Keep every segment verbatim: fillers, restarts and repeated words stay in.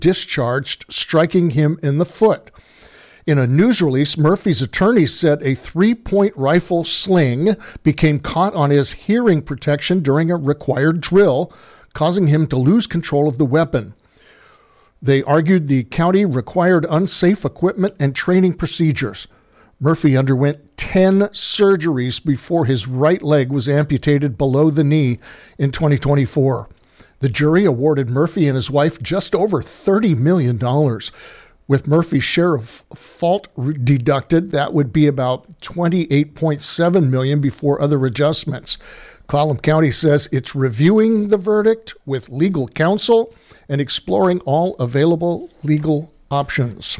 discharged, striking him in the foot. In a news release, Murphy's attorney said a three-point rifle sling became caught on his hearing protection during a required drill, causing him to lose control of the weapon. They argued the county required unsafe equipment and training procedures. Murphy underwent ten surgeries before his right leg was amputated below the knee in twenty twenty-four. The jury awarded Murphy and his wife just over thirty million dollars. With Murphy's share of fault deducted, that would be about twenty-eight point seven million dollars before other adjustments. Clallam County says it's reviewing the verdict with legal counsel and exploring all available legal options.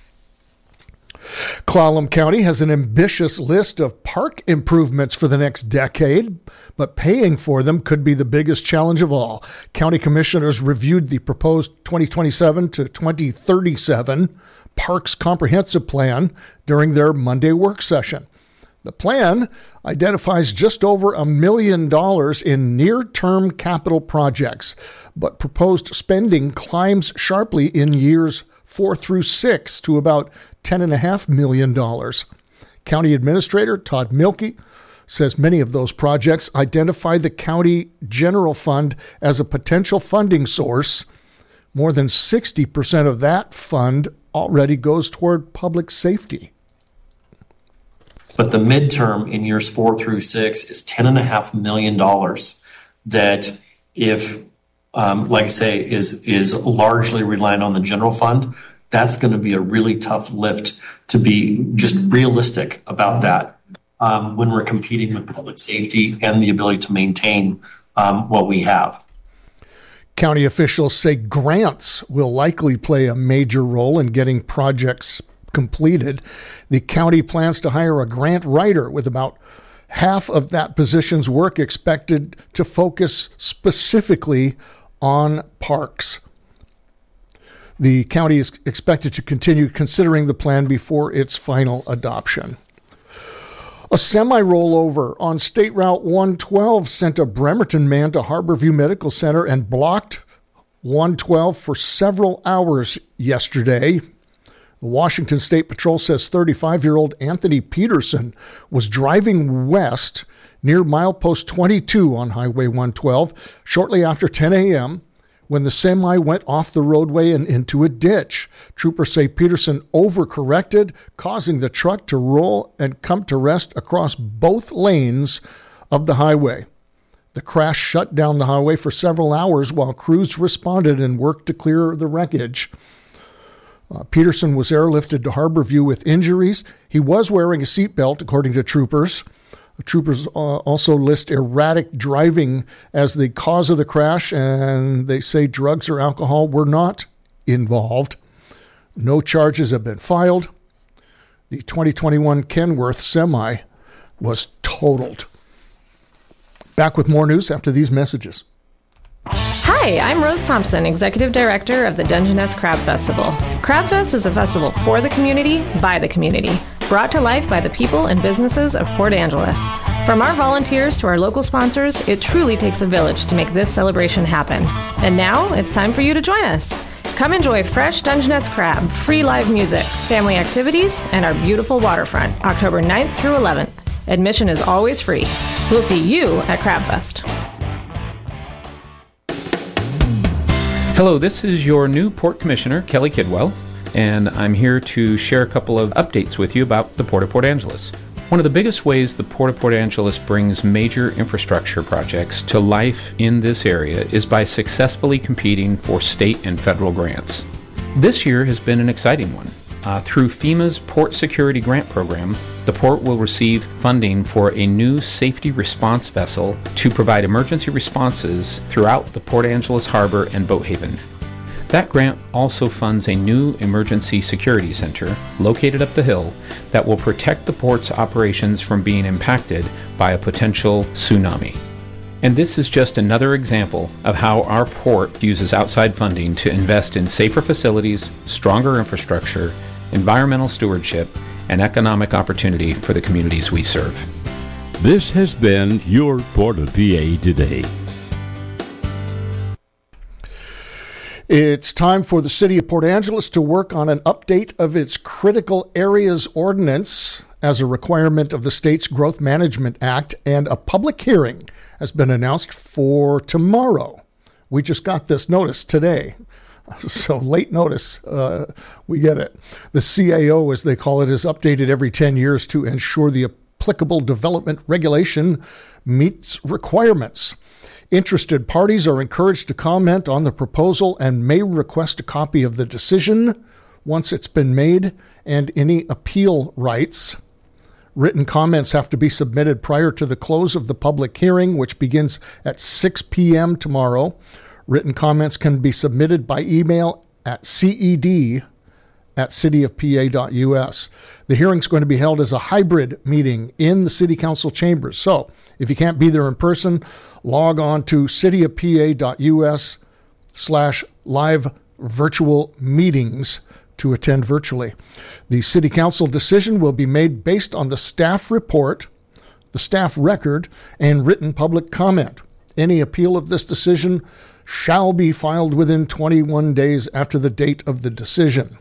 Clallam County has an ambitious list of park improvements for the next decade, but paying for them could be the biggest challenge of all. County commissioners reviewed the proposed twenty twenty-seven to twenty thirty-seven Parks Comprehensive Plan during their Monday work session. The plan identifies just over a million dollars in near-term capital projects, but proposed spending climbs sharply in years four through six to about ten point five million dollars. County Administrator Todd Mielke says many of those projects identify the county general fund as a potential funding source. More than sixty percent of that fund already goes toward public safety. But the midterm in years four through six is ten and a half million dollars that if, um, like I say, is, is largely reliant on the general fund. That's going to be a really tough lift to be just realistic about that um, when we're competing with public safety and the ability to maintain um, what we have. County officials say grants will likely play a major role in getting projects completed. The county plans to hire a grant writer with about half of that position's work expected to focus specifically on parks. The county is expected to continue considering the plan before its final adoption. A semi-rollover on State Route one twelve sent a Bremerton man to Harborview Medical Center and blocked one twelve for several hours yesterday. The Washington State Patrol says thirty-five-year-old Anthony Peterson was driving west near milepost twenty-two on Highway one twelve shortly after ten a.m. when the semi went off the roadway and into a ditch. Troopers say Peterson overcorrected, causing the truck to roll and come to rest across both lanes of the highway. The crash shut down the highway for several hours while crews responded and worked to clear the wreckage. Uh, Peterson was airlifted to Harborview with injuries. He was wearing a seatbelt, according to troopers. The troopers uh, also list erratic driving as the cause of the crash, and they say drugs or alcohol were not involved. No charges have been filed. The twenty twenty-one Kenworth semi was totaled. Back with more news after these messages. Hi, I'm Rose Thompson, Executive Director of the Dungeness Crab Festival. Crab Fest is a festival for the community, by the community, brought to life by the people and businesses of Port Angeles. From our volunteers to our local sponsors, it truly takes a village to make this celebration happen. And now, it's time for you to join us. Come enjoy fresh Dungeness crab, free live music, family activities, and our beautiful waterfront, October ninth through eleventh. Admission is always free. We'll see you at Crab Fest. Hello, this is your new Port Commissioner, Kelly Kidwell, and I'm here to share a couple of updates with you about the Port of Port Angeles. One of the biggest ways the Port of Port Angeles brings major infrastructure projects to life in this area is by successfully competing for state and federal grants. This year has been an exciting one. Uh, through FEMA's Port Security Grant Program, the Port will receive funding for a new safety response vessel to provide emergency responses throughout the Port Angeles Harbor and Boat Haven. That grant also funds a new emergency security center located up the hill that will protect the port's operations from being impacted by a potential tsunami. And this is just another example of how our port uses outside funding to invest in safer facilities, stronger infrastructure, environmental stewardship, and economic opportunity for the communities we serve. This has been your Port of P A Today. It's time for the City of Port Angeles to work on an update of its Critical Areas Ordinance as a requirement of the state's Growth Management Act, and a public hearing has been announced for tomorrow. We just got this notice today, so late notice. Uh, we get it. The C A O, as they call it, is updated every ten years to ensure the applicable development regulation meets requirements. Interested parties are encouraged to comment on the proposal and may request a copy of the decision once it's been made, and any appeal rights. Written comments have to be submitted prior to the close of the public hearing, which begins at six p.m. tomorrow. Written comments can be submitted by email at ced at cityofpa.us. The hearing is going to be held as a hybrid meeting in the City Council chambers. So if you can't be there in person, log on to cityofpa.us slash live virtual meetings to attend virtually. The City Council decision will be made based on the staff report, the staff record, and written public comment. Any appeal of this decision shall be filed within twenty-one days after the date of the decision.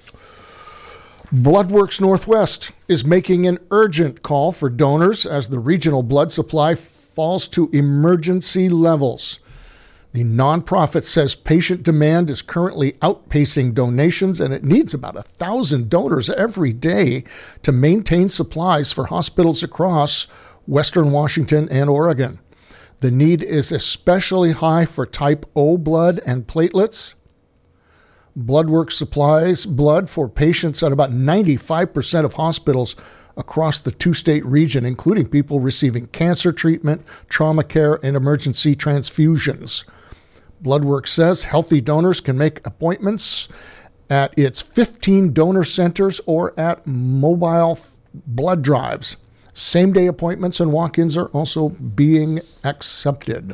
Bloodworks Northwest is making an urgent call for donors as the regional blood supply falls to emergency levels. The nonprofit says patient demand is currently outpacing donations, and it needs about a thousand donors every day to maintain supplies for hospitals across Western Washington and Oregon. The need is especially high for type O blood and platelets. Bloodworks supplies blood for patients at about ninety-five percent of hospitals across the two-state region, including people receiving cancer treatment, trauma care, and emergency transfusions. Bloodworks says healthy donors can make appointments at its fifteen donor centers or at mobile blood drives. Same-day appointments and walk-ins are also being accepted.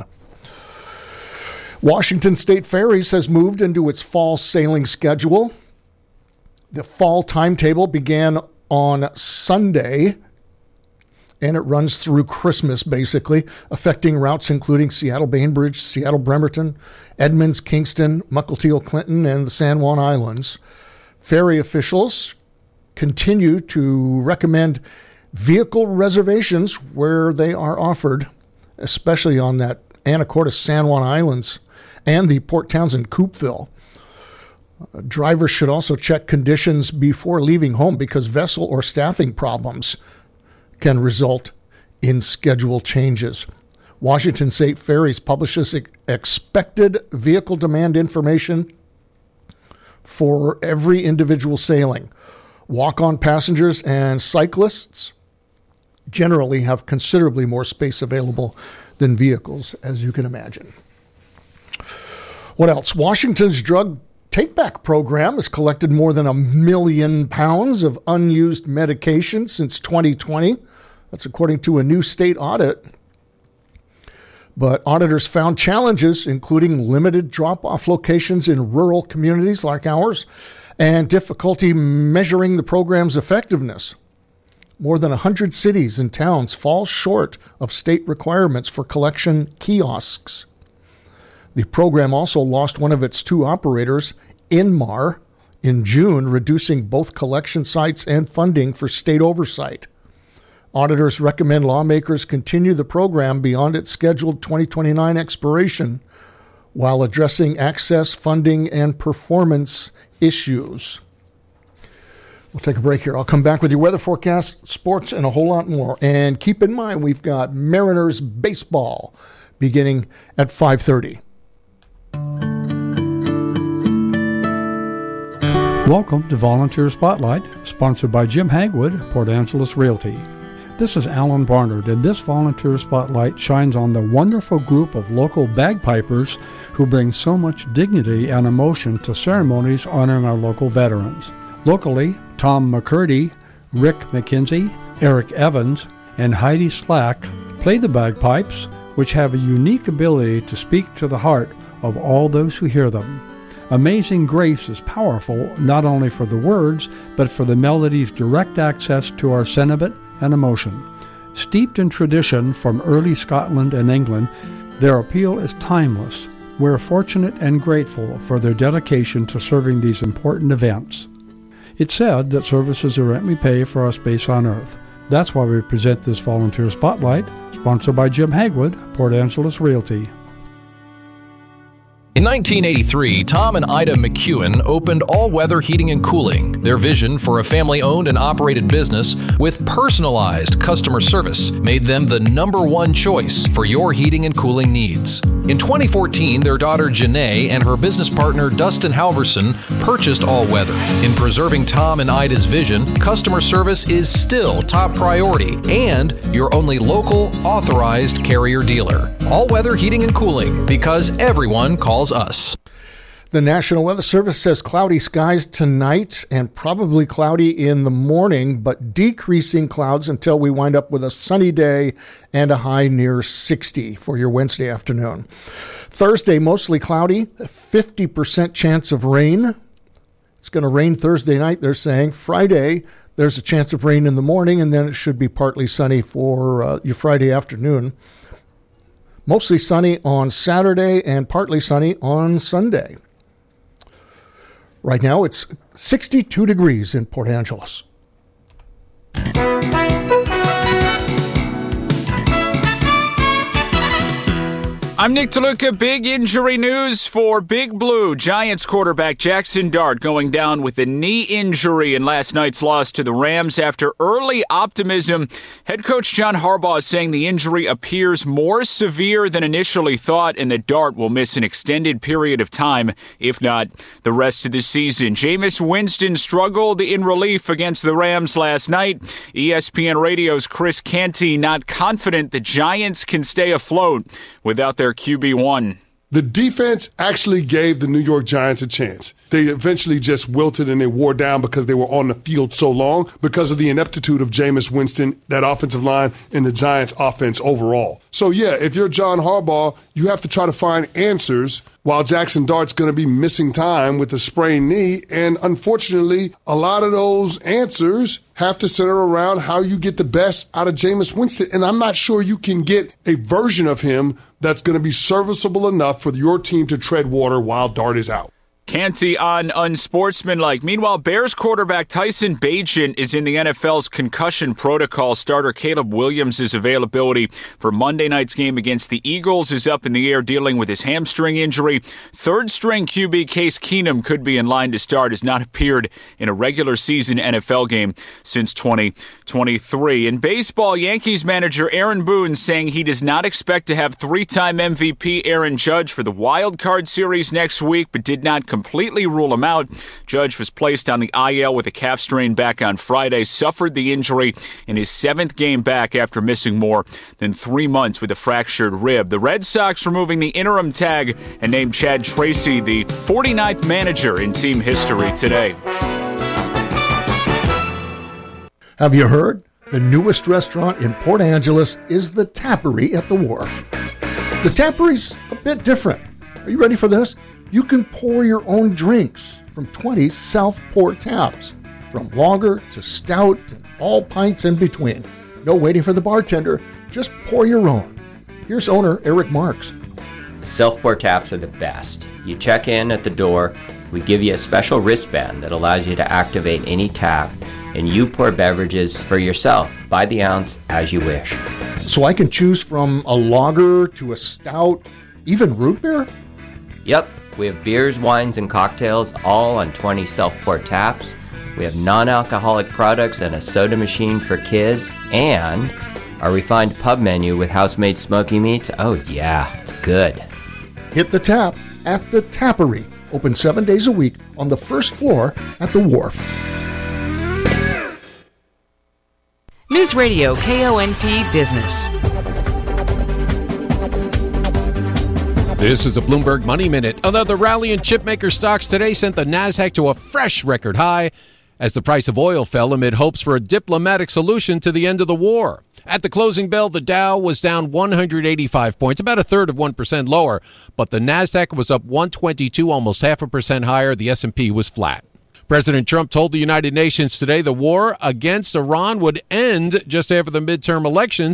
Washington State Ferries has moved into its fall sailing schedule. The fall timetable began on Sunday, and it runs through Christmas, basically, affecting routes including Seattle-Bainbridge, Seattle-Bremerton, Edmonds, Kingston, Mukilteo, Clinton, and the San Juan Islands. Ferry officials continue to recommend vehicle reservations where they are offered, especially on that Anacortes San Juan Islands and the Port Townsend Coupeville. Uh, drivers should also check conditions before leaving home because vessel or staffing problems can result in schedule changes. Washington State Ferries publishes expected vehicle demand information for every individual sailing. Walk-on passengers and cyclists generally have considerably more space available than vehicles, as you can imagine. What else? Washington's drug take-back program has collected more than a million pounds of unused medication since twenty twenty. That's according to a new state audit. But auditors found challenges, including limited drop-off locations in rural communities like ours and difficulty measuring the program's effectiveness. More than one hundred cities and towns fall short of state requirements for collection kiosks. The program also lost one of its two operators, Inmar, in June, reducing both collection sites and funding for state oversight. Auditors recommend lawmakers continue the program beyond its scheduled twenty twenty-nine expiration while addressing access, funding, and performance issues. We'll take a break here. I'll come back with your weather forecast, sports, and a whole lot more. And keep in mind, we've got Mariners baseball beginning at five thirty. Welcome to Volunteer Spotlight, sponsored by Jim Hagwood, Port Angeles Realty. This is Alan Barnard, and this Volunteer Spotlight shines on the wonderful group of local bagpipers who bring so much dignity and emotion to ceremonies honoring our local veterans. Locally, Tom McCurdy, Rick McKenzie, Eric Evans, and Heidi Slack play the bagpipes, which have a unique ability to speak to the heart of all those who hear them. Amazing Grace is powerful not only for the words, but for the melody's direct access to our sentiment and emotion. Steeped in tradition from early Scotland and England, their appeal is timeless, We're fortunate and grateful for their dedication to serving these important events. It's said that service is the rent we pay for our space on Earth. That's why we present this volunteer spotlight, sponsored by Jim Hagwood, Port Angeles Realty. In nineteen eighty-three, Tom and Ida McEwen opened All Weather Heating and Cooling, their vision for a family-owned and operated business with personalized customer service made them the number one choice for your heating and cooling needs. In twenty fourteen, their daughter Janae and her business partner Dustin Halverson purchased All Weather. In preserving Tom and Ida's vision, customer service is still top priority and your only local authorized Carrier dealer. All Weather Heating and Cooling, because everyone calls us. The National Weather Service says cloudy skies tonight and probably cloudy in the morning, but decreasing clouds until we wind up with a sunny day and a high near sixty for your Wednesday afternoon. Thursday, mostly cloudy, a fifty percent chance of rain. It's going to rain Thursday night, they're saying. Friday, there's a chance of rain in the morning, and then it should be partly sunny for uh, your Friday afternoon. Mostly sunny on Saturday and partly sunny on Sunday. Right now, it's sixty-two degrees in Port Angeles. I'm Nick DeLuca. Big injury news for Big Blue. Giants quarterback Jackson Dart going down with a knee injury in last night's loss to the Rams. After early optimism, head coach John Harbaugh is saying the injury appears more severe than initially thought and that Dart will miss an extended period of time, if not the rest of the season. Jameis Winston struggled in relief against the Rams last night. E S P N Radio's Chris Canty not confident the Giants can stay afloat without their Q B one. The defense actually gave the New York Giants a chance. They eventually just wilted and they wore down because they were on the field so long because of the ineptitude of Jameis Winston, that offensive line, and the Giants' offense overall. So, yeah, if you're John Harbaugh, you have to try to find answers while Jackson Dart's going to be missing time with a sprained knee. And unfortunately, a lot of those answers have to center around how you get the best out of Jameis Winston. And I'm not sure you can get a version of him that's going to be serviceable enough for your team to tread water while Dart is out. Canty on unsportsmanlike. Meanwhile, Bears quarterback Tyson Bagent is in the N F L's concussion protocol. Starter Caleb Williams' availability for Monday night's game against the Eagles is up in the air, dealing with his hamstring injury. Third-string Q B Case Keenum could be in line to start, has not appeared in a regular season N F L game since twenty twenty-three. In baseball, Yankees manager Aaron Boone saying he does not expect to have three-time M V P Aaron Judge for the wild card series next week, but did not completely rule him out. Judge was placed on the I L with a calf strain back on Friday, suffered the injury in his seventh game back after missing more than three months with a fractured rib. The Red Sox removing the interim tag and named Chad Tracy the forty-ninth manager in team history today. Have you heard? The newest restaurant in Port Angeles is the Tappery at the Wharf. The Tappery's a bit different. Are you ready for this? You can pour your own drinks from twenty Southport taps, from lager to stout and all pints in between. No waiting for the bartender, just pour your own. Here's owner Eric Marks. Southport taps are the best. You check in at the door, we give you a special wristband that allows you to activate any tap, and you pour beverages for yourself by the ounce as you wish. So I can choose from a lager to a stout, even root beer? Yep. We have beers, wines, and cocktails all on twenty Southport taps. We have non-alcoholic products and a soda machine for kids. And our refined pub menu with house-made smoky meats. Oh yeah, it's good. Hit the tap at the Tappery. Open seven days a week on the first floor at the Wharf. News Radio K O N P Business. This is a Bloomberg Money Minute. Another rally in chipmaker stocks today sent the Nasdaq to a fresh record high as the price of oil fell amid hopes for a diplomatic solution to the end of the war. At the closing bell, the Dow was down one hundred eighty-five points, about a third of one percent lower, but the Nasdaq was up one twenty-two, almost half a percent higher. The S and P was flat. President Trump told the United Nations today the war against Iran would end just after the midterm elections.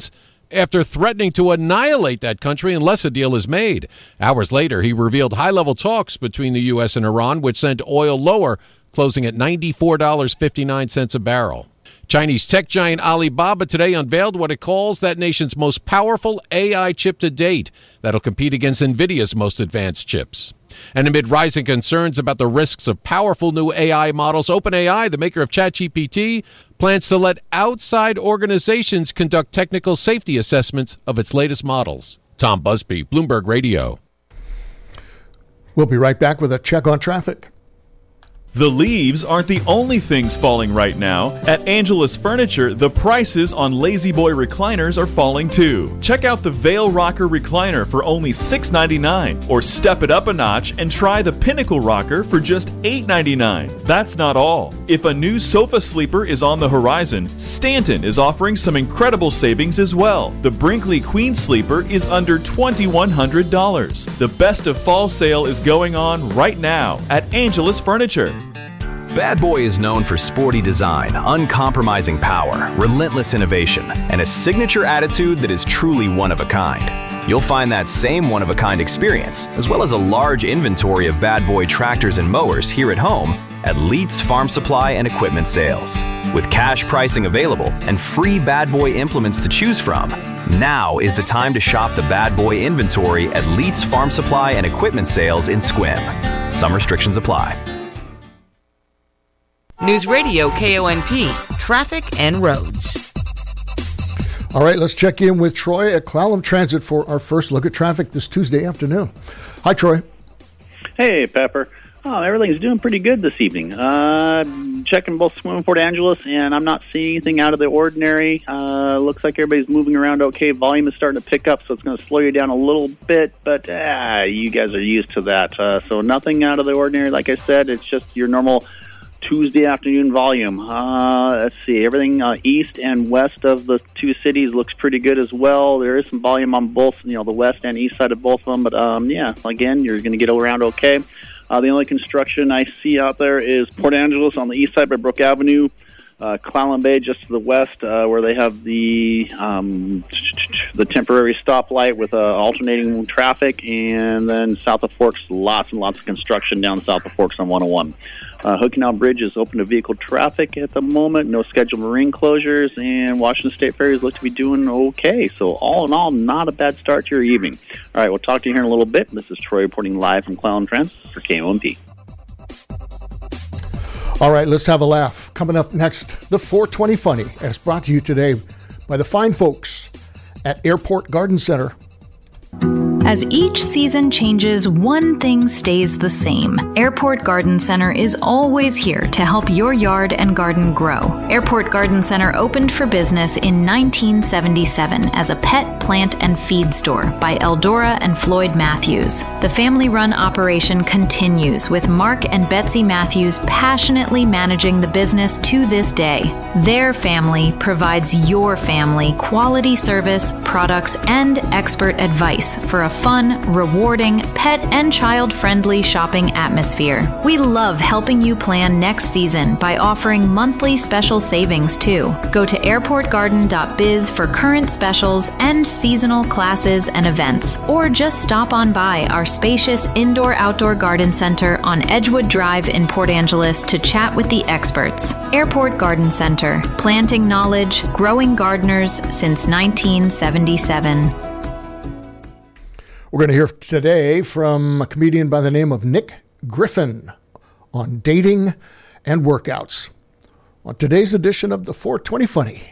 after threatening to annihilate that country unless a deal is made. Hours later, he revealed high-level talks between the U S and Iran, which sent oil lower, closing at ninety-four dollars and fifty-nine cents a barrel. Chinese tech giant Alibaba today unveiled what it calls that nation's most powerful A I chip to date that'll compete against NVIDIA's most advanced chips. And amid rising concerns about the risks of powerful new A I models, OpenAI, the maker of ChatGPT, plans to let outside organizations conduct technical safety assessments of its latest models. Tom Busby, Bloomberg Radio. We'll be right back with a check on traffic. The leaves aren't the only things falling right now. At Angelus Furniture, the prices on Lazy Boy recliners are falling too. Check out the Veil Rocker recliner for only six ninety-nine dollars, or step it up a notch and try the Pinnacle Rocker for just eight ninety-nine dollars. That's not all. If a new sofa sleeper is on the horizon, Stanton is offering some incredible savings as well. The Brinkley Queen Sleeper is under twenty-one hundred dollars. The best of fall sale is going on right now at Angelus Furniture. Bad Boy is known for sporty design, uncompromising power, relentless innovation, and a signature attitude that is truly one of a kind. You'll find that same one of a kind experience, as well as a large inventory of Bad Boy tractors and mowers here at home at Leitz Farm Supply and Equipment Sales. With cash pricing available and free Bad Boy implements to choose from, now is the time to shop the Bad Boy inventory at Leitz Farm Supply and Equipment Sales in Sequim. Some restrictions apply. News Radio K O N P, traffic and roads. All right, let's check in with Troy at Clallam Transit for our first look at traffic this Tuesday afternoon. Hi, Troy. Hey, Pepper. Oh, everything's doing pretty good this evening. Uh, checking both Sequim and Port Angeles, and I'm not seeing anything out of the ordinary. Uh, looks like everybody's moving around okay. Volume is starting to pick up, so it's going to slow you down a little bit, but ah, you guys are used to that. Uh, so nothing out of the ordinary. Like I said, it's just your normal Tuesday afternoon volume. Uh, let's see, everything uh, east and west of the two cities looks pretty good as well. There is some volume on both, you know, the west and east side of both of them, but um, yeah, again, you're going to get around okay. Uh, the only construction I see out there is Port Angeles on the east side by Brook Avenue, uh, Clallam Bay just to the west, uh, where they have the um, the temporary stoplight with uh, alternating traffic, and then south of Forks, lots and lots of construction down south of Forks on one oh one. Uh, Hood Canal Bridge is open to vehicle traffic at the moment. No scheduled marine closures, and Washington State ferries look to be doing okay. So all in all, not a bad start to your evening. All right, we'll talk to you here in a little bit. This is Troy reporting live from Clallam Transit for K O N P. All right, let's have a laugh. Coming up next, the four twenty Funny, as brought to you today by the fine folks at Airport Garden Center. As each season changes, one thing stays the same. Airport Garden Center is always here to help your yard and garden grow. Airport Garden Center opened for business in nineteen seventy-seven as a pet, plant, and feed store by Eldora and Floyd Matthews. The family-run operation continues with Mark and Betsy Matthews passionately managing the business to this day. Their family provides your family quality service, products, and expert advice for a fun, rewarding, pet and child-friendly shopping atmosphere. We love helping you plan next season by offering monthly special savings too. Go to airport garden dot biz for current specials and seasonal classes and events, or just stop on by our spacious indoor-outdoor garden center on Edgewood Drive in Port Angeles to chat with the experts. Airport Garden Center, planting knowledge, growing gardeners since nineteen seventy-seven. We're going to hear today from a comedian by the name of Nick Griffin on dating and workouts on today's edition of the four twenty Funny.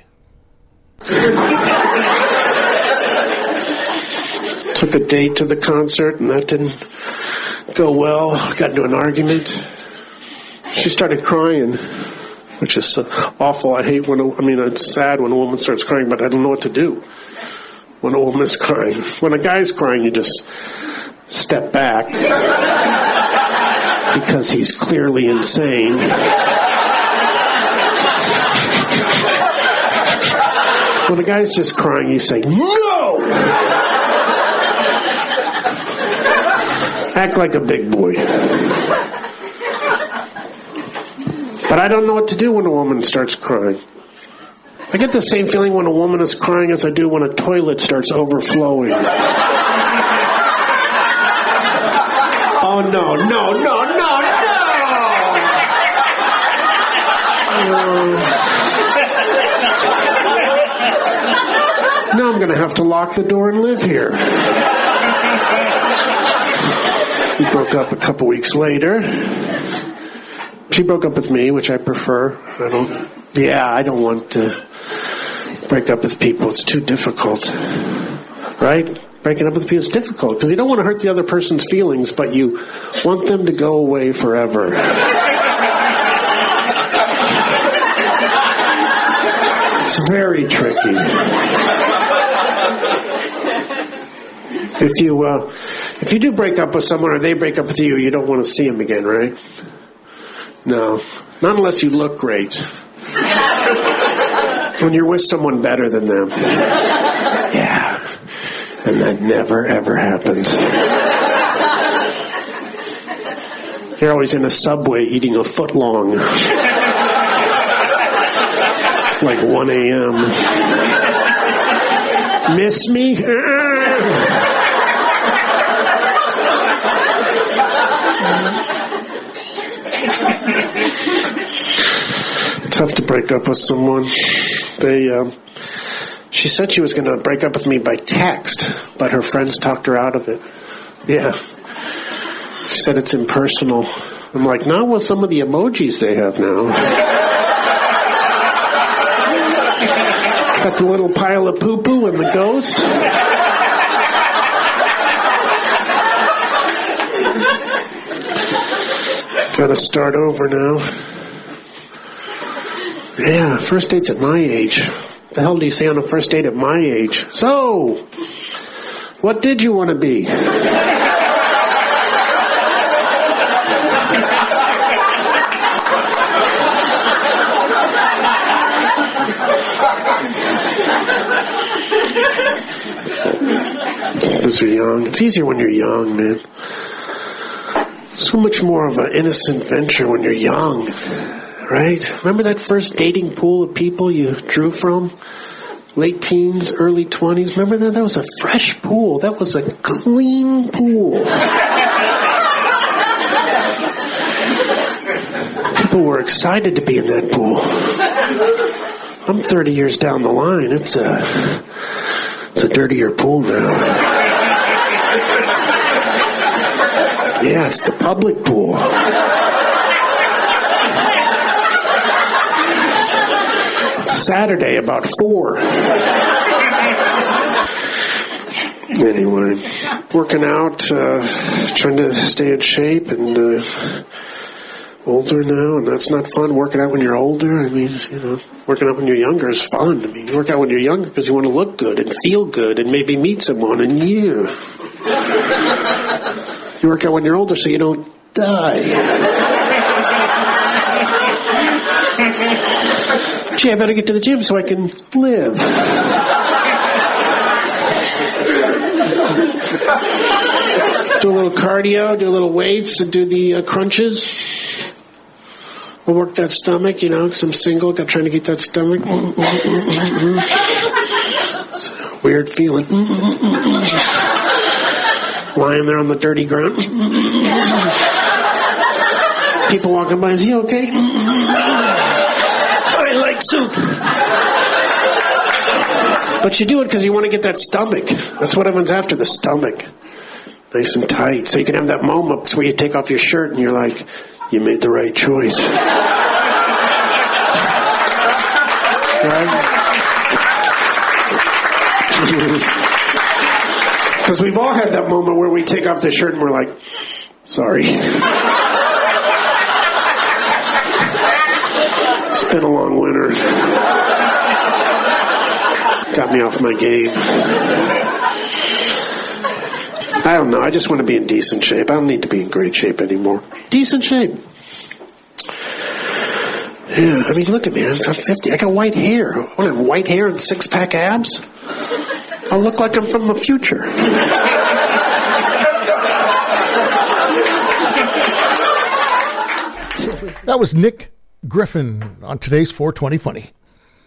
Took a date to the concert, and that didn't go well. Got into an argument. She started crying, which is awful. I hate when, a, I mean, it's sad when a woman starts crying, but I don't know what to do when a woman is crying. When a guy's crying, you just step back because he's clearly insane. When a guy's just crying, you say, no! Act like a big boy. But I don't know what to do when a woman starts crying. I get the same feeling when a woman is crying as I do when a toilet starts overflowing. Oh, no, no, no, no, no! Uh, now I'm going to have to lock the door and live here. We broke up a couple weeks later. She broke up with me, which I prefer. I don't, yeah, I don't want to break up with people. It's too difficult. Right? Breaking up with people is difficult because you don't want to hurt the other person's feelings, but you want them to go away forever. It's very tricky. If you uh, if you do break up with someone or they break up with you, you don't want to see them again, right? No, not unless you look great. When you're with someone better than them. Yeah. And that never, ever happens. You're always in a Subway eating a foot long. Like one a.m. Miss me? Tough to break up with someone. They, um, she said she was going to break up with me by text, but her friends talked her out of it. Yeah. She said it's impersonal. I'm like, not with some of the emojis they have now. Got the little pile of poo-poo and the ghost. Gotta start over now. Yeah, first date's at my age. What the hell do you say on a first date at my age? So, what did you want to be? Because you're young. It's easier when you're young, man. So much more of an innocent venture when you're young. Right? Remember that first dating pool of people you drew from? Late teens, early twenties. Remember that? That was a fresh pool. That was a clean pool. People were excited to be in that pool. I'm thirty years down the line. It's a, it's a dirtier pool now. Yeah, it's the public pool. Saturday about four. Anyway, working out, uh, trying to stay in shape, and uh, older now, and that's not fun. Working out when you're older, I mean, you know, working out when you're younger is fun. I mean, you work out when you're younger because you want to look good and feel good and maybe meet someone, and you. You work out when you're older so you don't die. Gee, I better get to the gym so I can live. Do a little cardio, do a little weights, and do the uh, crunches. I'll work that stomach, you know, because I'm single, got trying to get that stomach. It's a weird feeling. Lying there on the dirty ground. People walking by, is he okay? I like soup. But you do it because you want to get that stomach. That's what everyone's after, the stomach. Nice and tight. So you can have that moment where you take off your shirt and you're like, you made the right choice. Right? Because we've all had that moment where we take off the shirt and we're like, sorry. It's been a long winter. Got me off my game. I don't know. I just want to be in decent shape. I don't need to be in great shape anymore. Decent shape. Yeah, I mean, look at me. I'm fifty. I got white hair. I want to have white hair and six-pack abs. I'll look like I'm from the future. That was Nick Griffin on today's four twenty Funny.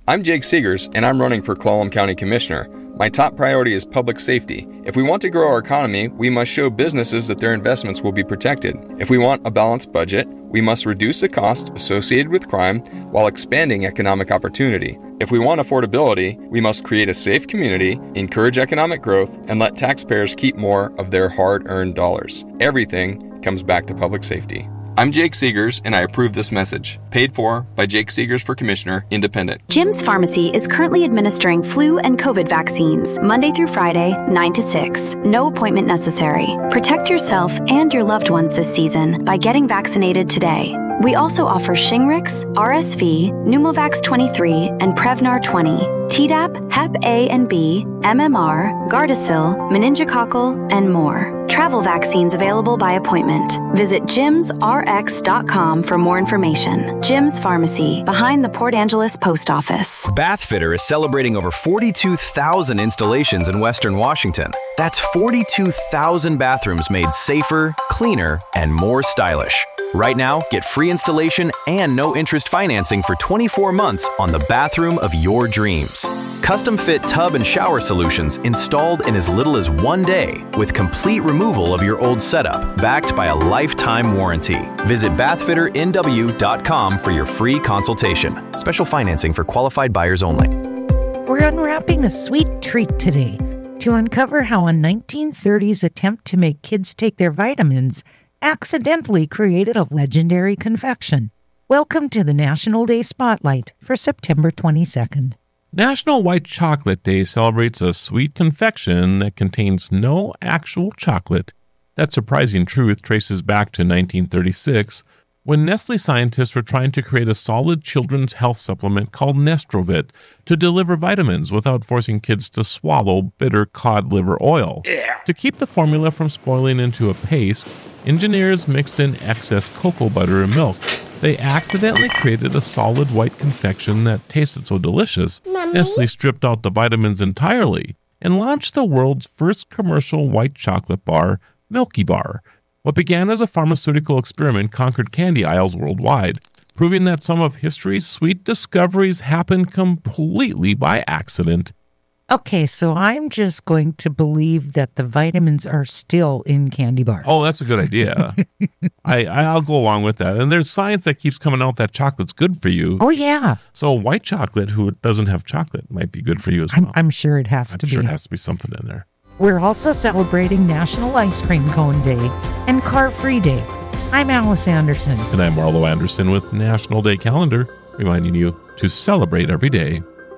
I'm Jake Seegers, and I'm running for Clallam County Commissioner. My top priority is public safety. If we want to grow our economy, we must show businesses that their investments will be protected. If we want a balanced budget, we must reduce the costs associated with crime while expanding economic opportunity. If we want affordability, we must create a safe community, encourage economic growth, and let taxpayers keep more of their hard-earned dollars. Everything comes back to public safety. I'm Jake Seegers, and I approve this message. Paid for by Jake Seegers for Commissioner, Independent. Jim's Pharmacy is currently administering flu and COVID vaccines Monday through Friday, nine to six. No appointment necessary. Protect yourself and your loved ones this season by getting vaccinated today. We also offer Shingrix, R S V, Pneumovax twenty-three, and Prevnar twenty, Tdap, Hep A and B, M M R, Gardasil, meningococcal, and more. Travel vaccines available by appointment. Visit jims r x dot com for more information. Jim's Pharmacy, behind the Port Angeles Post Office. Bathfitter is celebrating over forty-two thousand installations in Western Washington. That's forty-two thousand bathrooms made safer, cleaner, and more stylish. Right now, get free installation and no interest financing for twenty-four months on the bathroom of your dreams. Custom fit tub and shower solutions installed in as little as one day with complete removal of your old setup, backed by a lifetime warranty. Visit bathfitter n w dot com for your free consultation. Special financing for qualified buyers only. We're unwrapping a sweet treat today to uncover how a nineteen thirties attempt to make kids take their vitamins accidentally created a legendary confection. Welcome to the National Day Spotlight for September twenty-second. National White Chocolate Day celebrates a sweet confection that contains no actual chocolate. That surprising truth traces back to nineteen thirty-six, when Nestle scientists were trying to create a solid children's health supplement called Nestrovit to deliver vitamins without forcing kids to swallow bitter cod liver oil. Yeah. To keep the formula from spoiling into a paste, engineers mixed in excess cocoa butter and milk. They accidentally created a solid white confection that tasted so delicious, Mommy? Nestle stripped out the vitamins entirely and launched the world's first commercial white chocolate bar, Milky Bar. What began as a pharmaceutical experiment conquered candy aisles worldwide, proving that some of history's sweet discoveries happened completely by accident. Okay, so I'm just going to believe that the vitamins are still in candy bars. Oh, that's a good idea. I, I'll go along with that. And there's science that keeps coming out that chocolate's good for you. Oh, yeah. So white chocolate, who doesn't have chocolate, might be good for you as well. I'm, I'm sure it has I'm to sure be. it has to be something in there. We're also celebrating National Ice Cream Cone Day and Car Free Day. I'm Alice Anderson. And I'm Marlo Anderson with National Day Calendar, reminding you to celebrate every day.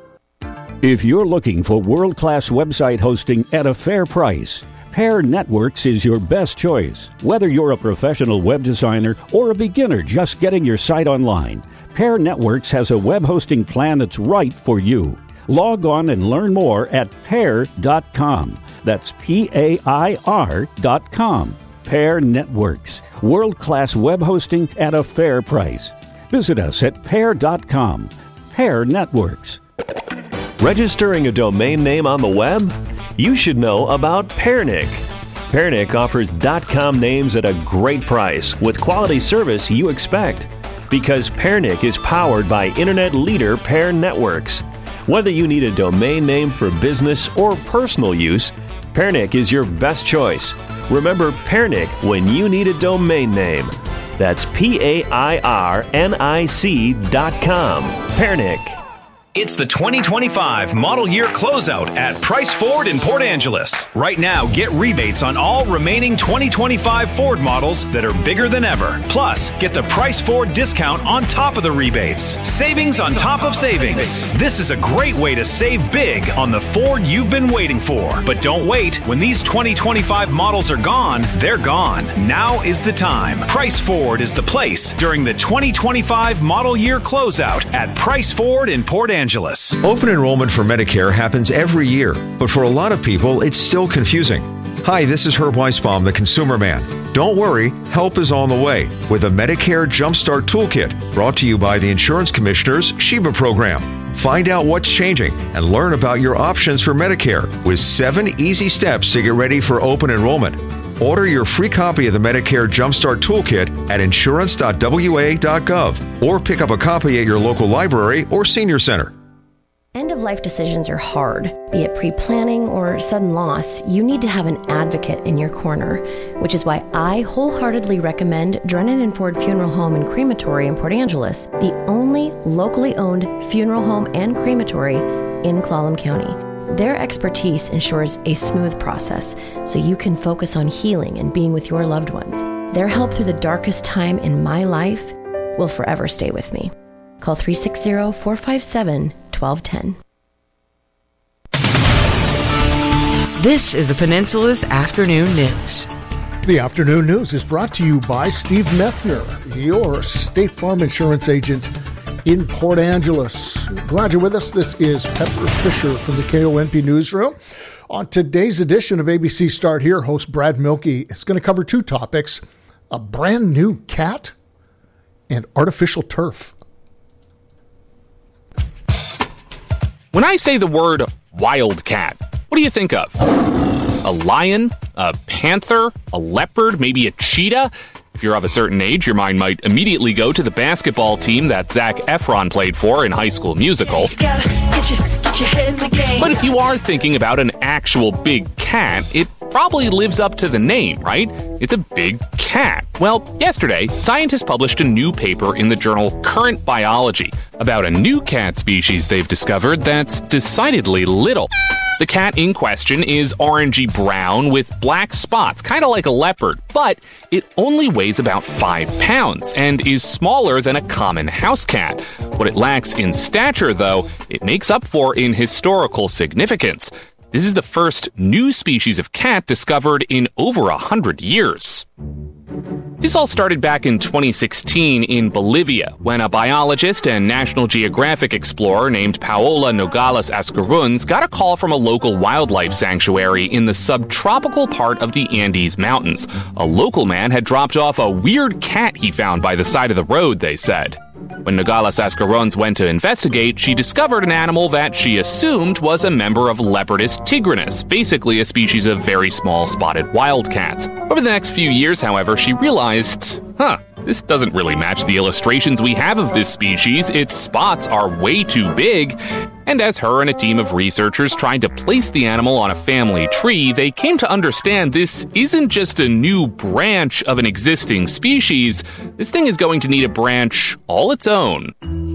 If you're looking for world-class website hosting at a fair price, Pair Networks is your best choice. Whether you're a professional web designer or a beginner just getting your site online, Pair Networks has a web hosting plan that's right for you. Log on and learn more at pair dot com. That's P A I R dot com. Pair Networks, world-class web hosting at a fair price. Visit us at pair dot com. Pair Networks. Registering a domain name on the web? You should know about Pairnic. Pairnic offers .com names at a great price with quality service you expect. Because Pairnic is powered by internet leader Pair Networks. Whether you need a domain name for business or personal use, Pairnic is your best choice. Remember Pairnic when you need a domain name. That's P A I R N I C dot com. Pairnic. It's the twenty twenty-five model year closeout at Price Ford in Port Angeles. Right now, get rebates on all remaining twenty twenty-five Ford models that are bigger than ever. Plus, get the Price Ford discount on top of the rebates. Savings on top of savings. This is a great way to save big on the Ford you've been waiting for. But don't wait. When these twenty twenty-five models are gone, they're gone. Now is the time. Price Ford is the place during the twenty twenty-five model year closeout at Price Ford in Port Angeles. Open enrollment for Medicare happens every year, but for a lot of people, it's still confusing. Hi, this is Herb Weisbaum, the Consumer Man. Don't worry, help is on the way with a Medicare Jumpstart Toolkit brought to you by the Insurance Commissioner's Sheba program. Find out what's changing and learn about your options for Medicare with seven easy steps to get ready for open enrollment. Order your free copy of the Medicare Jumpstart Toolkit at insurance dot w a dot gov or pick up a copy at your local library or senior center. End-of-life decisions are hard. Be it pre-planning or sudden loss, you need to have an advocate in your corner, which is why I wholeheartedly recommend Drennan and Ford Funeral Home and Crematory in Port Angeles, the only locally owned funeral home and crematory in Clallam County. Their expertise ensures a smooth process so you can focus on healing and being with your loved ones. Their help through the darkest time in my life will forever stay with me. Call three six zero, four five seven, one two one zero. This is the Peninsula's Afternoon News. The afternoon news is brought to you by Steve Methner, your State Farm Insurance agent in Port Angeles. Glad you're with us. This is Pepper Fisher from the K O N P Newsroom. On today's edition of A B C Start Here, host Brad Mielke is going to cover two topics: a brand new cat and artificial turf. When I say the word wildcat, what do you think of? A lion? A panther? A leopard? Maybe a cheetah? If you're of a certain age, your mind might immediately go to the basketball team that Zac Efron played for in High School Musical. You gotta get your, get your head in the game. But if you are thinking about an actual big cat, it probably lives up to the name, right? It's a big cat. Well, yesterday, scientists published a new paper in the journal Current Biology about a new cat species they've discovered that's decidedly little. The cat in question is orangey brown with black spots, kind of like a leopard, but it only weighs about five pounds and is smaller than a common house cat. What it lacks in stature, though, it makes up for in historical significance. This is the first new species of cat discovered in over a hundred years. This all started back in twenty sixteen in Bolivia, when a biologist and National Geographic explorer named Paola Nogales Ascaruns got a call from a local wildlife sanctuary in the subtropical part of the Andes Mountains. A local man had dropped off a weird cat he found by the side of the road, they said. When Nogales Ascaruns went to investigate, she discovered an animal that she assumed was a member of Leopardus tigrinus, basically a species of very small spotted wildcats. Over the next few years, however, she realized, huh, this doesn't really match the illustrations we have of this species. Its spots are way too big. And as her and a team of researchers tried to place the animal on a family tree, they came to understand this isn't just a new branch of an existing species. This thing is going to need a branch all its own.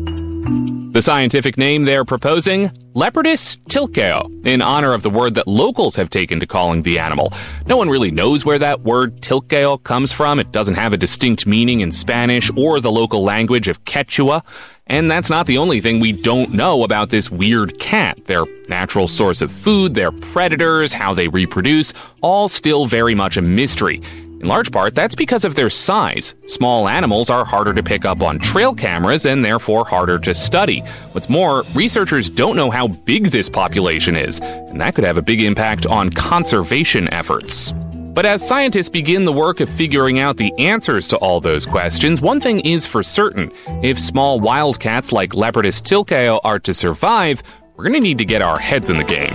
The scientific name they're proposing? Leopardus tilceo, in honor of the word that locals have taken to calling the animal. No one really knows where that word tilceo comes from. It doesn't have a distinct meaning in Spanish or the local language of Quechua. And that's not the only thing we don't know about this weird cat. Their natural source of food, their predators, how they reproduce, all still very much a mystery. In large part, that's because of their size. Small animals are harder to pick up on trail cameras and therefore harder to study. What's more, researchers don't know how big this population is, and that could have a big impact on conservation efforts. But as scientists begin the work of figuring out the answers to all those questions, one thing is for certain. If small wildcats like Leopardus tilceo are to survive, we're going to need to get our heads in the game.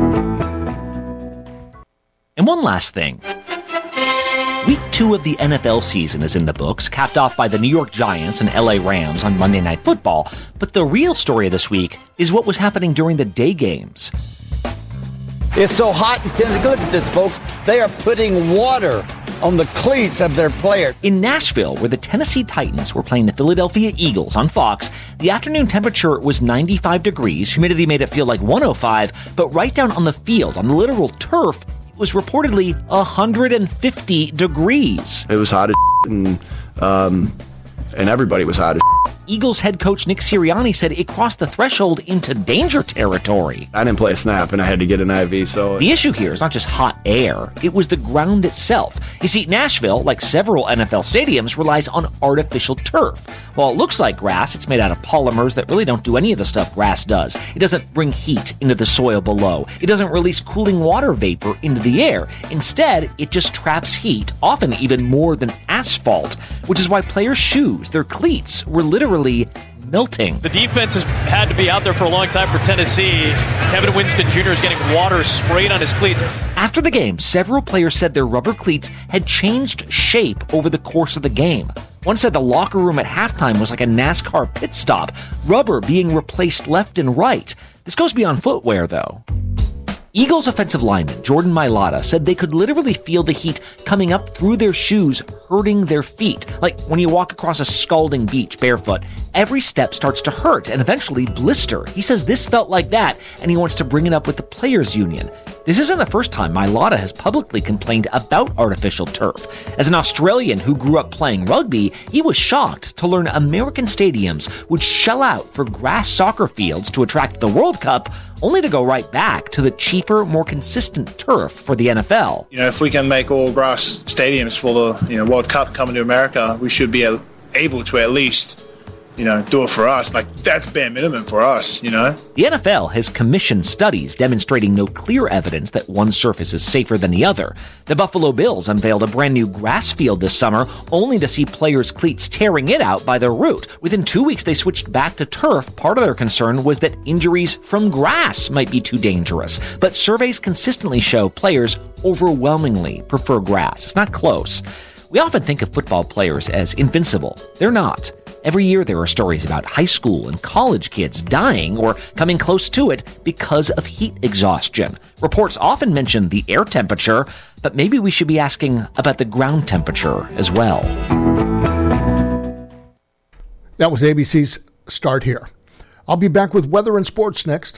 And one last thing. Week two of the N F L season is in the books, capped off by the New York Giants and L A Rams on Monday Night Football. But the real story of this week is what was happening during the day games. It's so hot in Tennessee. Look at this, folks. They are putting water on the cleats of their players. In Nashville, where the Tennessee Titans were playing the Philadelphia Eagles on Fox, the afternoon temperature was ninety-five degrees. Humidity made it feel like one oh five, but right down on the field, on the literal turf, it was reportedly one hundred fifty degrees. It was hot as and, um, and everybody was hot as Eagles head coach Nick Sirianni said it crossed the threshold into danger territory. I didn't play a snap, and I had to get an I V, so... The issue here is not just hot air, it was the ground itself. You see, Nashville, like several N F L stadiums, relies on artificial turf. While it looks like grass, it's made out of polymers that really don't do any of the stuff grass does. It doesn't bring heat into the soil below. It doesn't release cooling water vapor into the air. Instead, it just traps heat, often even more than asphalt, which is why players' shoes, their cleats, were literally melting. The defense has had to be out there for a long time for Tennessee. Kevin Winston Junior is getting water sprayed on his cleats. After the game, several players said their rubber cleats had changed shape over the course of the game. One said the locker room at halftime was like a NASCAR pit stop, rubber being replaced left and right. This goes beyond footwear, though. Eagles offensive lineman Jordan Mailata said they could literally feel the heat coming up through their shoes, hurting their feet. Like when you walk across a scalding beach barefoot, every step starts to hurt and eventually blister. He says this felt like that, and he wants to bring it up with the players' union. This isn't the first time Mailata has publicly complained about artificial turf. As an Australian who grew up playing rugby, he was shocked to learn American stadiums would shell out for grass soccer fields to attract the World Cup, only to go right back to the cheaper, more consistent turf for the N F L. You know, if we can make all grass stadiums for the you know World Cup coming to America, we should be able to at least, you know, do it for us. Like, that's bare minimum for us, you know? The N F L has commissioned studies demonstrating no clear evidence that one surface is safer than the other. The Buffalo Bills unveiled a brand new grass field this summer, only to see players' cleats tearing it out by the root. Within two weeks, they switched back to turf. Part of their concern was that injuries from grass might be too dangerous. But surveys consistently show players overwhelmingly prefer grass. It's not close. We often think of football players as invincible. They're not. Every year there are stories about high school and college kids dying or coming close to it because of heat exhaustion. Reports often mention the air temperature, but maybe we should be asking about the ground temperature as well. That was A B C's Start Here. I'll be back with weather and sports next.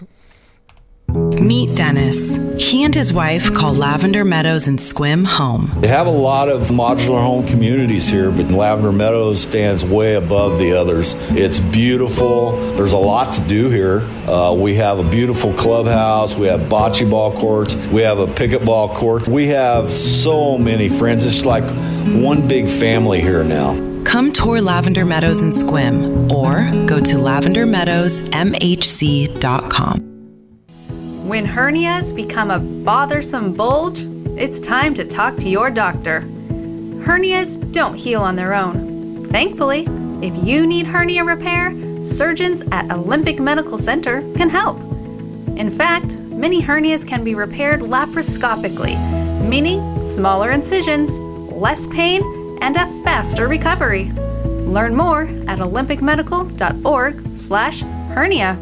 Meet Dennis. He and his wife call Lavender Meadows and Sequim home. They have a lot of modular home communities here, but Lavender Meadows stands way above the others. It's beautiful. There's a lot to do here. Uh, we have a beautiful clubhouse. We have bocce ball courts. We have a pickleball court. We have so many friends. It's like one big family here now. Come tour Lavender Meadows and Sequim or go to lavender meadows m h c dot com. When hernias become a bothersome bulge, it's time to talk to your doctor. Hernias don't heal on their own. Thankfully, if you need hernia repair, surgeons at Olympic Medical Center can help. In fact, many hernias can be repaired laparoscopically, meaning smaller incisions, less pain, and a faster recovery. Learn more at olympic medical dot org slash hernia.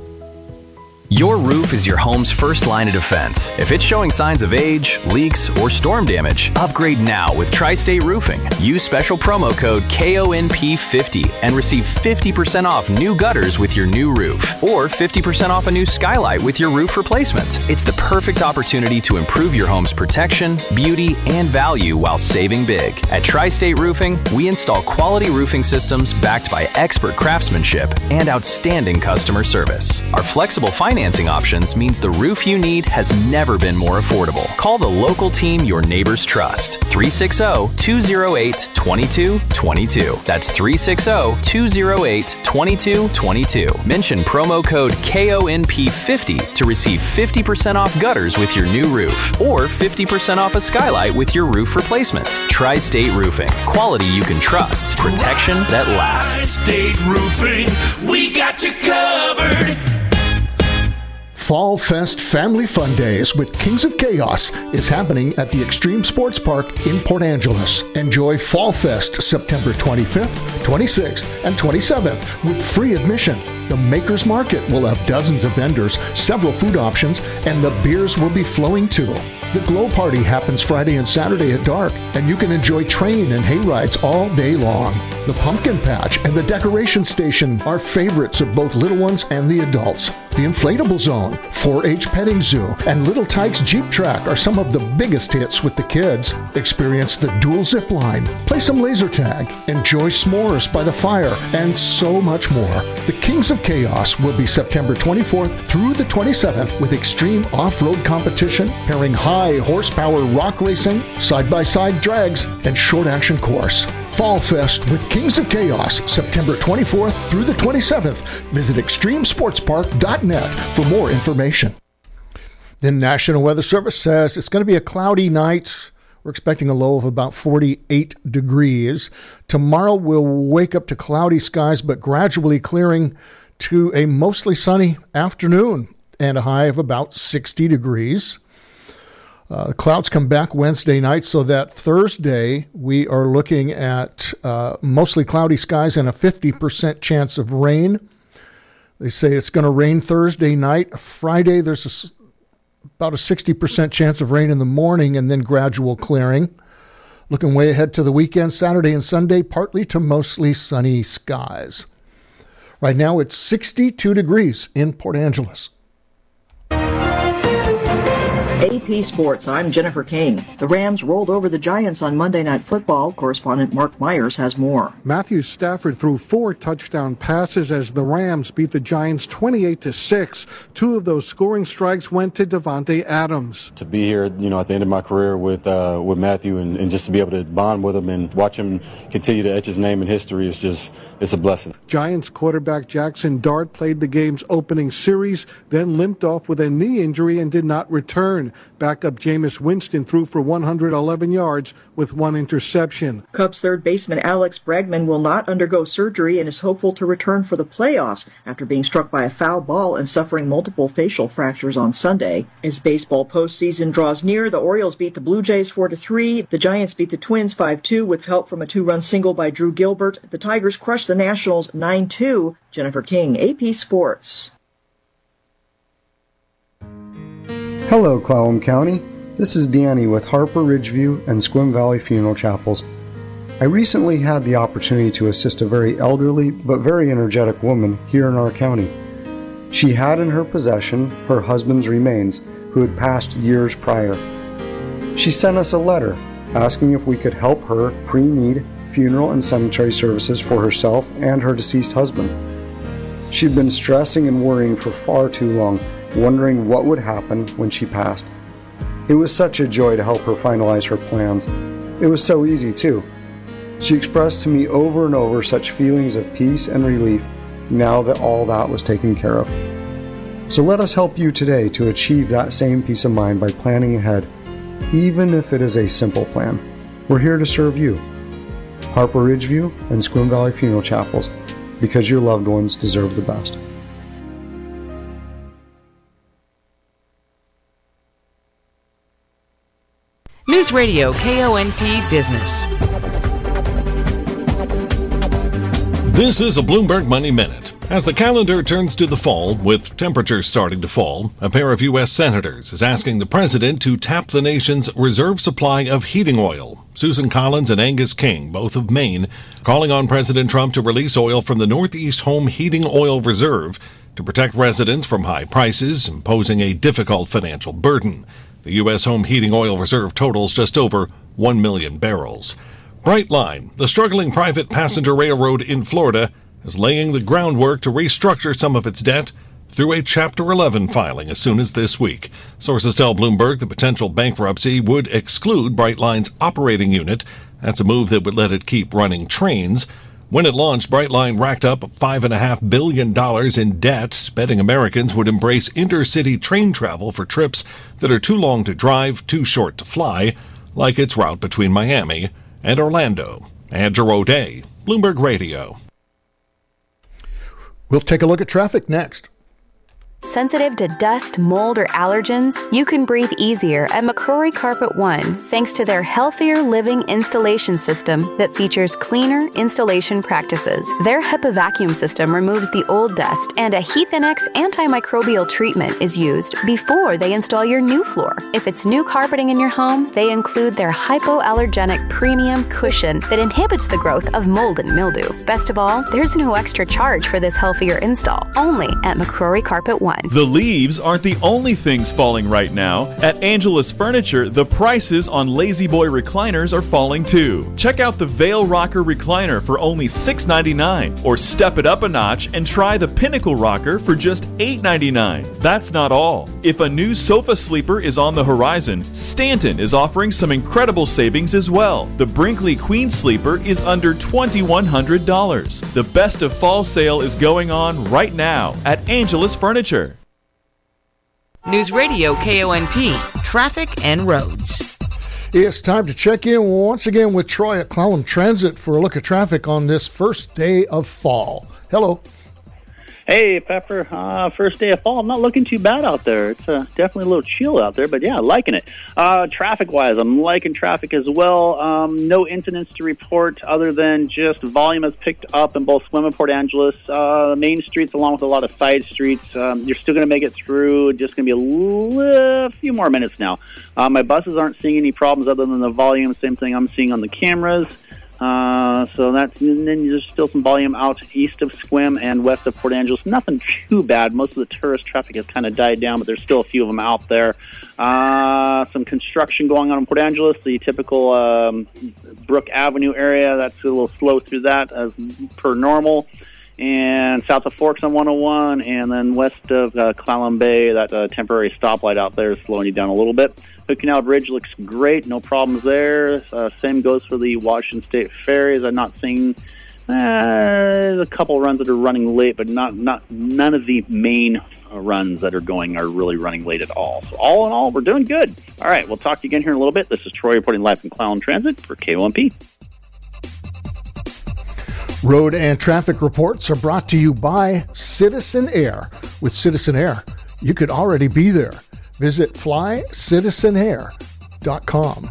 Your roof is your home's first line of defense. If it's showing signs of age, leaks, or storm damage, upgrade now with Tri-State Roofing. Use special promo code K O N P fifty and receive fifty percent off new gutters with your new roof, or fifty percent off a new skylight with your roof replacement. It's the perfect opportunity to improve your home's protection, beauty, and value while saving big. At Tri-State Roofing, we install quality roofing systems backed by expert craftsmanship and outstanding customer service. Our flexible financing Financing options means the roof you need has never been more affordable. Call the local team your neighbors trust. three six zero, two zero eight, two two two two. That's three six zero, two zero eight, two two two two. Mention promo code K O N P fifty to receive fifty percent off gutters with your new roof, or fifty percent off a skylight with your roof replacement. Tri-State Roofing. Quality you can trust. Protection that lasts. Tri-State Roofing. We got you covered. Fall Fest Family Fun Days with Kings of Chaos is happening at the Extreme Sports Park in Port Angeles. Enjoy Fall Fest September twenty-fifth, twenty-sixth, and twenty-seventh with free admission. The Maker's Market will have dozens of vendors, several food options, and the beers will be flowing too. The Glow Party happens Friday and Saturday at dark, and you can enjoy train and hay rides all day long. The Pumpkin Patch and the Decoration Station are favorites of both little ones and the adults. The Inflatable Zone, four H Petting Zoo, and Little Tykes Jeep Track are some of the biggest hits with the kids. Experience the dual zip line, play some laser tag, enjoy s'mores by the fire, and so much more. The Kings of Chaos will be September twenty-fourth through the twenty-seventh with extreme off-road competition, pairing high horsepower rock racing, side-by-side drags, and short-action course. Fall Fest with Kings of Chaos, September twenty-fourth through the twenty-seventh. Visit extreme sports park dot net for more information. The National Weather Service says it's going to be a cloudy night. We're expecting a low of about forty-eight degrees. Tomorrow we'll wake up to cloudy skies, but gradually clearing to a mostly sunny afternoon and a high of about sixty degrees. Uh, the clouds come back Wednesday night, so that Thursday we are looking at uh, mostly cloudy skies and a fifty percent chance of rain. They say it's going to rain Thursday night. Friday, there's a, about a sixty percent chance of rain in the morning and then gradual clearing. Looking way ahead to the weekend, Saturday and Sunday, partly to mostly sunny skies. Right now, it's sixty-two degrees in Port Angeles. A P Sports, I'm Jennifer King. The Rams rolled over the Giants on Monday Night Football. Correspondent Mark Myers has more. Matthew Stafford threw four touchdown passes as the Rams beat the Giants twenty-eight to six. Two of those scoring strikes went to Davante Adams. To be here, you know, at the end of my career with uh, with Matthew and, and just to be able to bond with him and watch him continue to etch his name in history is just, it's a blessing. Giants quarterback Jackson Dart played the game's opening series, then limped off with a knee injury and did not return. Backup Jameis Winston threw for one hundred eleven yards with one interception. Cubs third baseman Alex Bregman will not undergo surgery and is hopeful to return for the playoffs after being struck by a foul ball and suffering multiple facial fractures on Sunday. As baseball postseason draws near, the Orioles beat the Blue Jays four to three. The Giants beat the Twins five two with help from a two-run single by Drew Gilbert. The Tigers crushed the Nationals nine two. Jennifer King, A P Sports. Hello, Clallam County. This is Danny with Harper Ridgeview and Sequim Valley Funeral Chapels. I recently had the opportunity to assist a very elderly but very energetic woman here in our county. She had in her possession her husband's remains, who had passed years prior. She sent us a letter asking if we could help her pre-need funeral and cemetery services for herself and her deceased husband. She'd been stressing and worrying for far too long, wondering what would happen when she passed. It was such a joy to help her finalize her plans. It was so easy, too. She expressed to me over and over such feelings of peace and relief now that all that was taken care of. So let us help you today to achieve that same peace of mind by planning ahead, even if it is a simple plan. We're here to serve you. Harper Ridgeview and Sequim Valley Funeral Chapels, because your loved ones deserve the best. News Radio K O N P Business. This is a Bloomberg Money Minute. As the calendar turns to the fall, with temperatures starting to fall, a pair of U S senators is asking the president to tap the nation's reserve supply of heating oil. Susan Collins and Angus King, both of Maine, calling on President Trump to release oil from the Northeast Home Heating Oil Reserve to protect residents from high prices, imposing a difficult financial burden. The U S Home Heating Oil Reserve totals just over one million barrels. Brightline, the struggling private passenger railroad in Florida, is laying the groundwork to restructure some of its debt through a Chapter eleven filing as soon as this week. Sources tell Bloomberg the potential bankruptcy would exclude Brightline's operating unit. That's a move that would let it keep running trains. When it launched, Brightline racked up five point five billion dollars in debt, betting Americans would embrace intercity train travel for trips that are too long to drive, too short to fly, like its route between Miami and Orlando. Andrew O'Day, Bloomberg Radio. We'll take a look at traffic next. Sensitive to dust, mold, or allergens? You can breathe easier at McCrory Carpet One thanks to their Healthier Living installation system that features cleaner installation practices. Their HEPA vacuum system removes the old dust, and a Heathinex antimicrobial treatment is used before they install your new floor. If it's new carpeting in your home, they include their hypoallergenic premium cushion that inhibits the growth of mold and mildew. Best of all, there's no extra charge for this healthier install, only at McCrory Carpet One. The leaves aren't the only things falling right now. At Angelus Furniture, the prices on Lazy Boy recliners are falling too. Check out the Veil Rocker recliner for only six ninety-nine, or step it up a notch and try the Pinnacle Rocker for just eight ninety-nine. That's not all. If a new sofa sleeper is on the horizon, Stanton is offering some incredible savings as well. The Brinkley Queen Sleeper is under twenty-one hundred dollars. The best of fall sale is going on right now at Angelus Furniture. News Radio K O N P, traffic and roads. It's time to check in once again with Troy at Clallam Transit for a look at traffic on this first day of fall. Hello. Hey, Pepper. Uh, first day of fall. I'm not looking too bad out there. It's uh, definitely a little chill out there, but yeah, liking it. Uh, traffic-wise, I'm liking traffic as well. Um, no incidents to report other than just volume has picked up in both Sequim and Port Angeles. Uh, main streets along with a lot of side streets. Um, you're still going to make it through. Just going to be a li- few more minutes now. Uh, my buses aren't seeing any problems other than the volume. Same thing I'm seeing on the cameras. Uh, so that's, and then there's still some volume out east of Sequim and west of Port Angeles. Nothing too bad. Most of the tourist traffic has kind of died down, but there's still a few of them out there. Uh, some construction going on in Port Angeles, the typical um, Brook Avenue area. That's a little slow through that as per normal. And south of Forks on one oh one, and then west of uh, Clallam Bay, that uh, temporary stoplight out there is slowing you down a little bit. Hood Canal Bridge looks great, no problems there. Uh, same goes for the Washington State Ferries. I'm not seeing uh, there's a couple runs that are running late, but not not none of the main uh, runs that are going are really running late at all. So all in all, we're doing good. All right, we'll talk to you again here in a little bit. This is Troy reporting live from Clallam Transit for K O M P. Road and traffic reports are brought to you by Citizen Air. With Citizen Air, you could already be there. Visit fly citizen air dot com.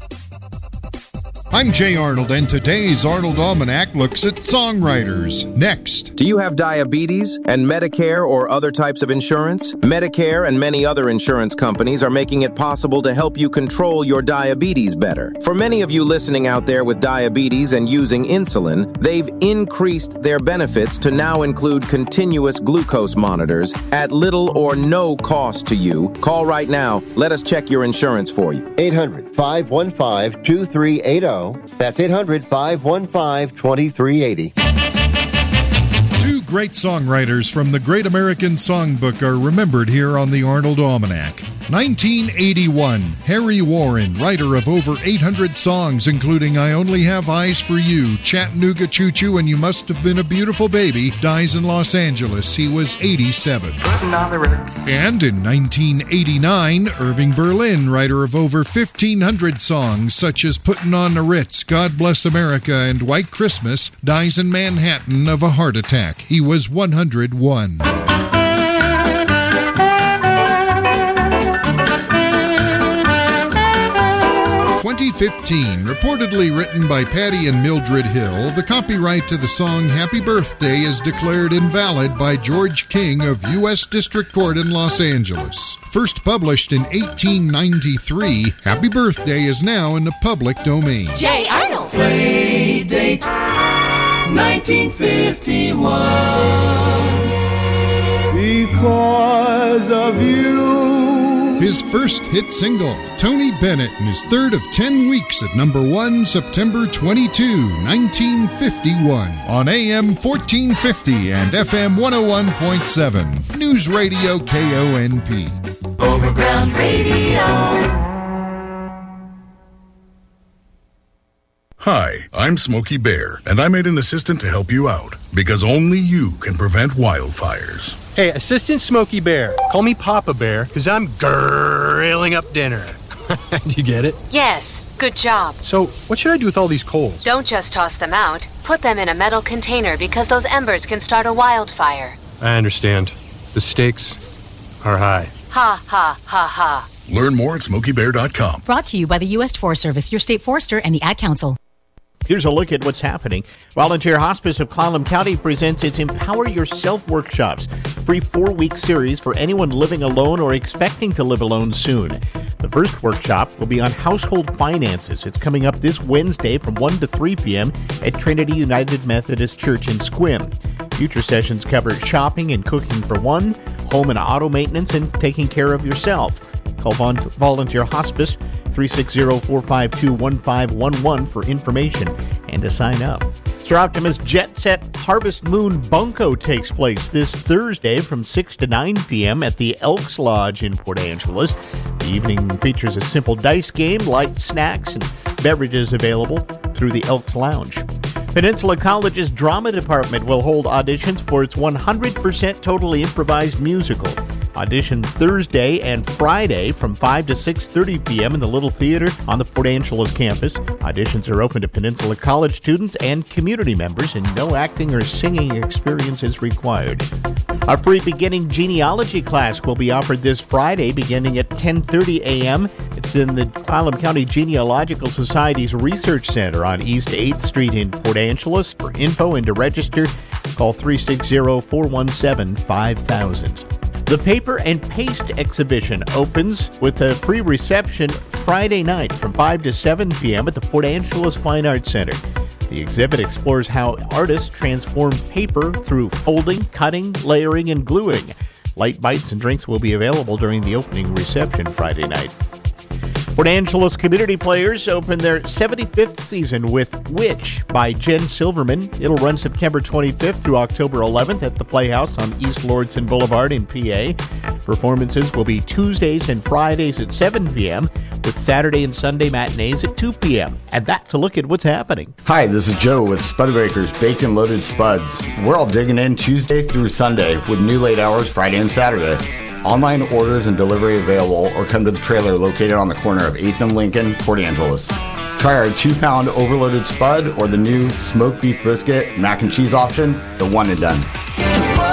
I'm Jay Arnold, and today's Arnold Almanac looks at songwriters. Next. Do you have diabetes and Medicare or other types of insurance? Medicare and many other insurance companies are making it possible to help you control your diabetes better. For many of you listening out there with diabetes and using insulin, they've increased their benefits to now include continuous glucose monitors at little or no cost to you. Call right now. Let us check your insurance for you. eight hundred, five one five, two three eight zero. That's eight hundred, five one five, two three eight zero. Two great songwriters from the Great American Songbook are remembered here on the Arnold Almanac. nineteen eighty-one, Harry Warren, writer of over eight hundred songs, including I Only Have Eyes for You, Chattanooga Choo Choo, and You Must Have Been a Beautiful Baby, dies in Los Angeles. He was eighty-seven. And in nineteen eighty-nine, Irving Berlin, writer of over fifteen hundred songs, such as Puttin' on the Ritz, God Bless America, and White Christmas, dies in Manhattan of a heart attack. He was one hundred one. twenty fifteen, reportedly written by Patty and Mildred Hill, the copyright to the song Happy Birthday is declared invalid by George King of U S District Court in Los Angeles. First published in eighteen ninety-three, Happy Birthday is now in the public domain. Jay Arnold. Play date nineteen fifty-one. Because of you. His first hit single, Tony Bennett, in his third of ten weeks at number one, September twenty-second, nineteen fifty-one, on A M fourteen fifty and F M one oh one point seven. News Radio K O N P. Overground Radio. Hi, I'm Smokey Bear, and I made an assistant to help you out, because only you can prevent wildfires. Hey, Assistant Smokey Bear, call me Papa Bear, because I'm grilling up dinner. Do you get it? Yes, good job. So, what should I do with all these coals? Don't just toss them out. Put them in a metal container because those embers can start a wildfire. I understand. The stakes are high. Ha, ha, ha, ha. Learn more at smokey bear dot com. Brought to you by the U S Forest Service, your state forester, and the Ad Council. Here's a look at what's happening. Volunteer Hospice of Clallam County presents its Empower Yourself workshops, free four-week series for anyone living alone or expecting to live alone soon. The first workshop will be on household finances. It's coming up this Wednesday from one to three p.m. at Trinity United Methodist Church in Sequim. Future sessions cover shopping and cooking for one, home and auto maintenance, and taking care of yourself. Call Volunteer Hospice three six zero, four five two, one five one one for information and to sign up. Sir Optimus Jet Set Harvest Moon Bunko takes place this Thursday from six to nine p.m. at the Elks Lodge in Port Angeles. The evening features a simple dice game, light snacks, and beverages available through the Elks Lounge. Peninsula College's drama department will hold auditions for its one hundred percent totally improvised musical. Auditions Thursday and Friday from five to six thirty p.m. in the Little Theater on the Port Angeles campus. Auditions are open to Peninsula College students and community members, and no acting or singing experience is required. A free beginning genealogy class will be offered this Friday beginning at ten thirty a.m. It's in the Clallam County Genealogical Society's Research Center on East eighth Street in Port Angeles. For info and to register, call three six zero, four one seven, five thousand. The Paper and Paste exhibition opens with a free reception Friday night from five to seven p.m. at the Port Angeles Fine Arts Center. The exhibit explores how artists transform paper through folding, cutting, layering, and gluing. Light bites and drinks will be available during the opening reception Friday night. Port Angeles Community Players open their seventy-fifth season with Witch by Jen Silverman. It'll run September twenty-fifth through October eleventh at the Playhouse on East Lordson Boulevard in P A. Performances will be Tuesdays and Fridays at seven p.m. with Saturday and Sunday matinees at two p.m. And that's a look at what's happening. Hi, this is Joe with Spudbreakers Baked and Loaded Spuds. We're all digging in Tuesday through Sunday with new late hours Friday and Saturday. Online orders and delivery available, or come to the trailer located on the corner of eighth and Lincoln, Port Angeles. Try our two-pound overloaded spud or the new smoked beef brisket mac and cheese option, the one and done.